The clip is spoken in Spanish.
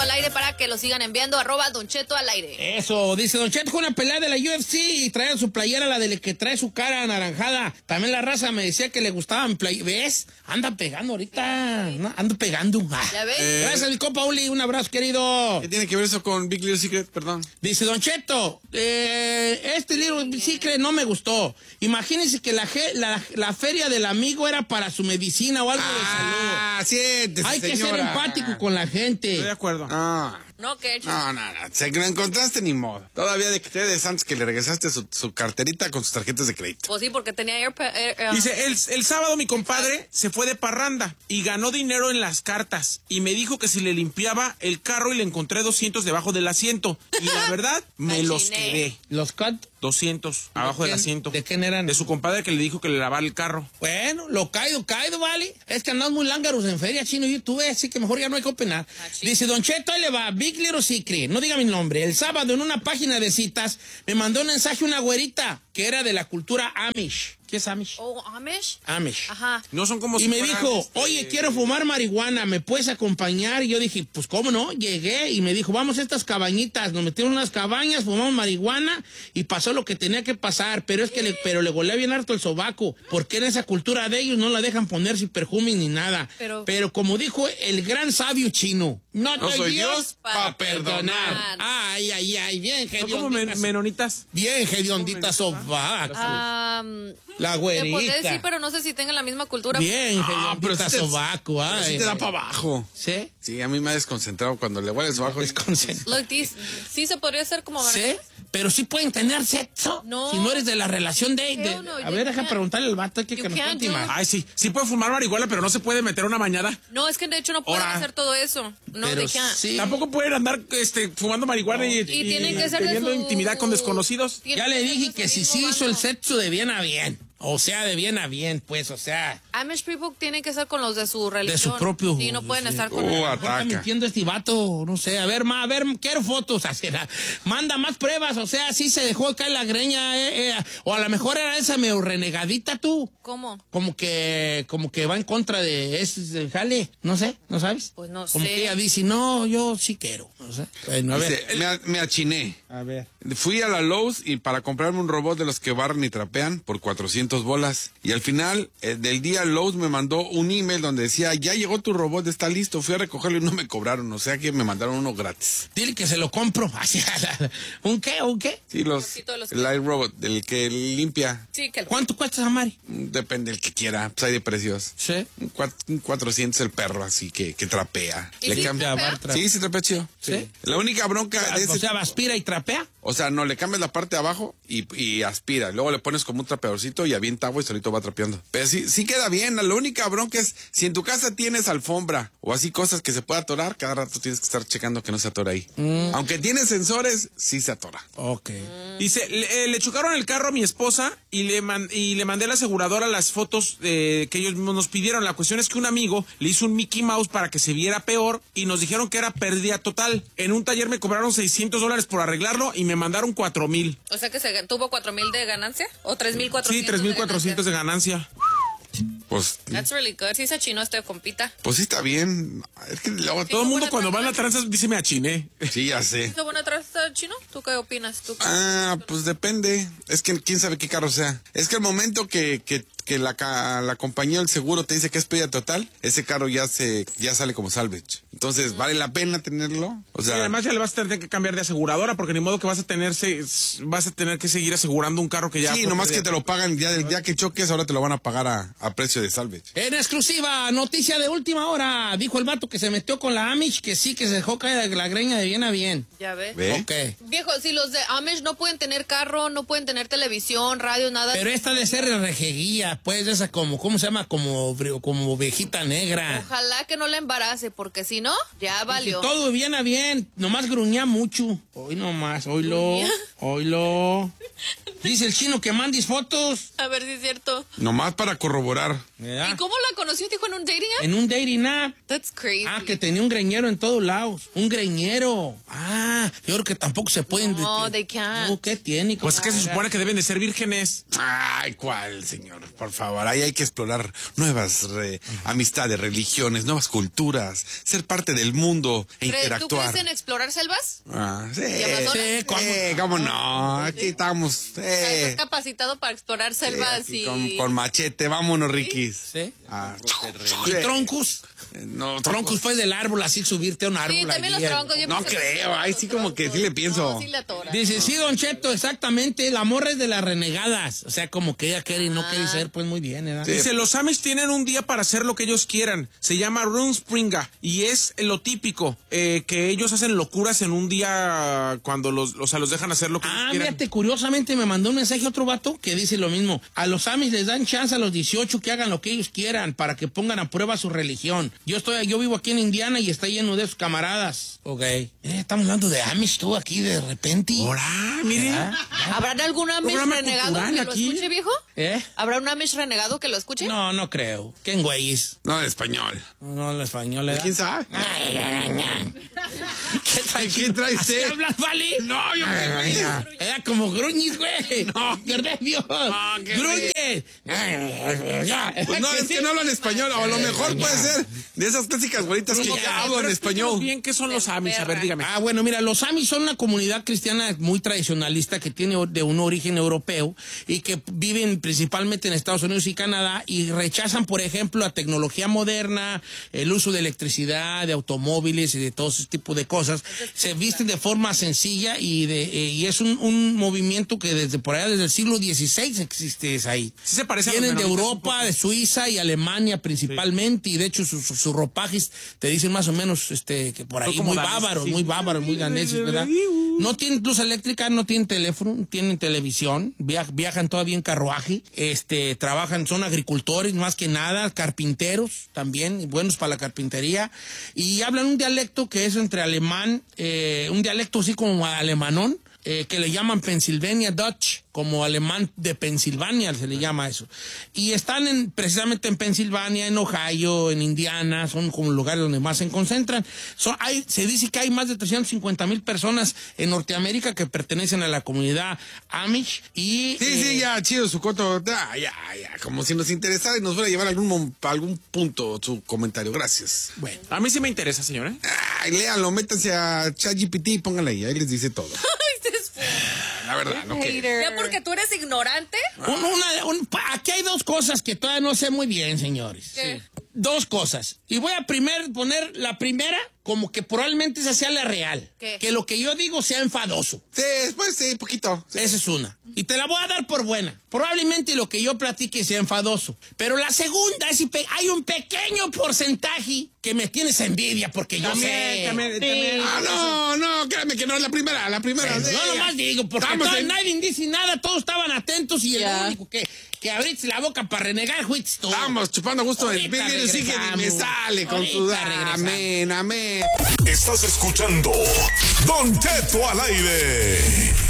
al aire para que lo sigan enviando, @Don Cheto al aire. Eso, dice Don Cheto, con una pelea de la UFC y trae su playera, la de que trae su cara anaranjada. También la raza me decía que le gustaban ¿ves? Anda pegando ahorita, ¿no? Ando pegando. ¿Ya ves? Gracias, mi compa Uli, un abrazo, querido. ¿Qué tiene que ver eso con Big Little Secret? Perdón. Dice Don Cheto, este Little Secret no me gustó. Imagínense que la feria del amigo era para su medicina o algo de salud. Siéntese, Hay que ser señora. empático con la gente. Estoy de acuerdo. No, que No. Se lo encontraste ni modo. Todavía de que te de Santos que le regresaste su carterita con sus tarjetas de crédito. Pues sí, porque tenía Dice, el sábado mi compadre se fue de parranda y ganó dinero en las cartas. Y me dijo que si le limpiaba el carro y le encontré 200 debajo del asiento. Y la verdad, me los quedé. ¿Los cut? 200 abajo del asiento. ¿De quién eran? De su compadre que le dijo que le lavara el carro. Bueno, lo caído, vale. Es que andamos muy lángaros en feria, chino, y tú ves, así que mejor ya no hay que opinar. Dice Don Cheto, ahí le va, Big Little Secret, no diga mi nombre. El sábado en una página de citas me mandó un mensaje una güerita que era de la cultura Amish. ¿Qué es Amish? Oh, Amish. Amish. Ajá. No son como Y si me fueran, dijo, oye, quiero fumar marihuana, ¿me puedes acompañar? Y yo dije, pues, ¿cómo no? Llegué y me dijo, vamos a estas cabañitas. Nos metieron unas cabañas, fumamos marihuana y pasó lo que tenía que pasar. Pero es que le golea bien harto el sobaco, porque en esa cultura de ellos no la dejan poner sin perfume ni nada. Pero como dijo el gran sabio chino, no soy Dios para perdonar. Ay, bien, ¿No como menonitas? Bien, hediondita sobaco. La Te güerita. podría decir, pero no sé si tengan la misma cultura. Bien, pero hediondita sí te- sobaco. Pero sí te da para abajo. ¿Sí? Sí, a mí me ha desconcentrado cuando le hueles abajo. Look, sí se podría hacer como... ¿Sí? Pero sí pueden tener sexo. No. Si no eres de la relación de... Hell no, a you ver, deja can't. preguntarle al vato que You nos can't cuente do más. it. Ay, sí. Sí puede fumar marihuana, pero no se puede meter una bañada. No, es que de hecho no pueden Ahora. hacer todo eso. No, Pero de que... sí. Tampoco pueden andar fumando marihuana y tienen que ser de teniendo su- intimidad con desconocidos. Tienen Ya le que ser dije de que su si mismo sí hizo el bando. sexo de bien a bien. O sea, de bien a bien, pues, o sea... Amish people tienen que ser con los de su religión. De su propio... Sí, no pueden estar con... Está Ataca. mintiendo este vato, no sé, a ver, quiero fotos, así, manda más pruebas, o sea, sí se dejó caer la greña, o a lo mejor era esa medio renegadita tú, ¿Cómo? como que va en contra de ese jale, no sé, ¿no sabes? Pues no como sé. que ella dice, no, yo sí quiero, no sé. Bueno, a ver. Dice, me achiné. A ver. Fui a la Lowe's y para comprarme un robot de los que barren y trapean por 400 bolas. Y al final del día Lowe's me mandó un email donde decía, ya llegó tu robot, está listo. Fui a recogerlo y no me cobraron, o sea que me mandaron uno gratis. Dile que se lo compro, así, ¿un qué? Sí, poquito de los el iRobot, del que limpia. Sí, que... ¿Cuánto cuesta, Samari? Depende del que quiera, pues hay de precios. Sí. Un 400 el perro, así que trapea. ¿Y sí cambia. trapea? Sí, trapea chido. ¿Sí? La única bronca de ese... O sea, aspira y trapea. O sea, no, le cambias la parte de abajo y aspira. Luego le pones como un trapeadorcito y avienta agua y solito va trapeando. Pero sí queda bien. La única bronca es, si en tu casa tienes alfombra o así cosas que se pueda atorar, cada rato tienes que estar checando que no se atore ahí. Aunque tiene sensores, sí se atora. Ok. Dice, le chocaron el carro a mi esposa y le mandé a la aseguradora las fotos que ellos mismos nos pidieron. La cuestión es que un amigo le hizo un Mickey Mouse para que se viera peor y nos dijeron que era pérdida total. En un taller me cobraron $600 por arreglarlo y me mandaron 4,000. O sea que se tuvo 4,000 de ganancia o 3,400. Sí, 3,400 de ganancia. Pues, That's really good. Sí se chinó este compita. pues sí está bien. Es que luego Todo el mundo buena cuando va a la tranza. tranza dice me achiné. Sí, ya sé. ¿Hizo buena traza chino? ¿Tú qué opinas? ¿Tú qué? Pues depende. Es que quién sabe qué carro sea. Es que el momento que la compañía del seguro te dice que es pérdida total, ese carro ya sale como salvage. Entonces, ¿vale la pena tenerlo? O Y sea, además ya le vas a tener que cambiar de aseguradora porque ni modo que vas a tener que seguir asegurando un carro que ya... sí, fue nomás que pérdida. te lo pagan ya del día que choques, ahora te lo van a pagar a precio de salvage. En exclusiva, noticia de última hora. Dijo el vato que se metió con la Amish que sí, que se dejó caer la greña de bien a bien. Ya ves. ¿Ve? Ok. Viejo, si los de Amish no pueden tener carro, no pueden tener televisión, radio, nada. Pero esta de ser rejeguía, pues, esa como, ¿cómo se llama? Como ovejita negra. Ojalá que no la embarace, porque si no, ya Y valió. todo bien a bien, nomás gruñía mucho. Hoy nomás, hoylo. Oilo. Dice el chino que mandes fotos. A ver si es cierto. Nomás para corroborar. ¿Verdad? ¿Y cómo la conoció? ¿Dijo en un dating app? En un dating app. That's crazy. Ah, que tenía un greñero en todos lados. Un greñero. Ah, yo creo que tampoco se pueden... No, they can't. No, ¿qué tiene? Pues es que se supone que deben de ser vírgenes. Ay, ¿cuál, señor? Por favor, ahí hay que explorar nuevas amistades, religiones, nuevas culturas, ser parte del mundo e ¿Tú interactuar. crees en explorar selvas? Ah, sí, ¿Y Amazonas? Sí, ¿cómo no? Aquí estamos. ¿Estás capacitado para explorar selvas Aquí y...? con machete, vámonos, Riquis. Sí. Ah, Y troncos. no, Troncos pues del árbol, así subirte a un árbol. Sí, también allí, los troncos. yo No pienso que creo, ahí sí como que sí le pienso. No, sí le atora. Dice, sí, Don Cheto, exactamente, la morra es de las renegadas. O sea, como que ella quiere y no quiere ser, pues muy bien, ¿verdad? Sí. Dice, los Amish tienen un día para hacer lo que ellos quieran. Se llama Runspringa y es lo típico, que ellos hacen locuras en un día cuando los dejan hacer lo que ellos quieran. Fíjate, curiosamente me mandó un mensaje otro vato que dice lo mismo. A los Amish les dan chance a los 18 que hagan lo que ellos quieran para que pongan a prueba su religión. Yo vivo aquí en Indiana y está lleno de sus camaradas. Ok. Estamos hablando de Amish tú aquí de repente. Ahora, mire. ¿Habrá algún Amish Programa renegado cultural que lo aquí. escuche, viejo? ¿Habrá un Amish renegado que lo escuche? No, no creo. ¿Qué en güeyes? No, en español. No, en español. ¿verdad? ¿Quién sabe? ¿Quién trae ¿Así usted? hablas, Vali? No, yo qué. Era como gruñis, güey. No, ¿verdad, Dios? qué Gruñes. Pues no, es que no hablan español, o a lo mejor puede ser de esas clásicas güeritas que ya hablan español. Bien, ¿qué son los Amish? A ver, dígame. Ah, bueno, mira, los Amish son una comunidad cristiana muy tradicionalista que tiene de un origen europeo y que viven principalmente en Estados Unidos y Canadá y rechazan, por ejemplo, la tecnología moderna, el uso de electricidad, de automóviles y de todo ese tipo de cosas. Se visten de forma sencilla y es un movimiento que desde por allá, desde el siglo XVI existe ahí. Sí se parece a los Vienen de menonitas un Europa, poco. de Suiza y Alemania principalmente, y de hecho sus ropajes te dicen más o menos que por ahí como muy daneses, bárbaros, sí. muy bárbaros, muy daneses, ¿verdad? No tienen luz eléctrica, no tienen teléfono, tienen televisión, viajan todavía en carruaje, trabajan, son agricultores más que nada, carpinteros también, buenos para la carpintería, y hablan un dialecto que es entre alemán, un dialecto así como alemanón, que le llaman Pennsylvania Dutch, como alemán de Pensilvania se le llama eso. Y están precisamente en Pensilvania, en Ohio, en Indiana, son como lugares donde más se concentran. Se dice que hay más de 350,000 personas en Norteamérica que pertenecen a la comunidad Amish y... Sí, ya, chido su coto. Ya, como si nos interesara y nos fuera a llevar a algún punto su comentario. Gracias. Bueno. A mí sí me interesa, señora. Ay, léanlo, métanse a ChatGPT y pónganle ahí les dice todo. La verdad, no que... Ya porque tú eres ignorante. Aquí hay dos cosas que todavía no sé muy bien, señores. ¿Qué? Sí. Dos cosas. Y voy a poner la primera como que probablemente esa sea la real. ¿Qué? Que lo que yo digo sea enfadoso. Sí, después sí, poquito. Sí. Esa es una. Y te la voy a dar por buena. Probablemente lo que yo platique sea enfadoso. Pero la segunda es hay un pequeño porcentaje que me tienes envidia porque yo sé. También. Ah, no, créeme que no es la primera. Pero Sí, no nomás digo, porque nadie dice nada, todos estaban atentos y el único que abriste la boca para renegar fuiste tú. Estamos chupando gusto del Ahorita vídeo, sí que ni me regresamos. sale con tu Ahorita regresamos. amén. Estás escuchando Don Cheto al aire.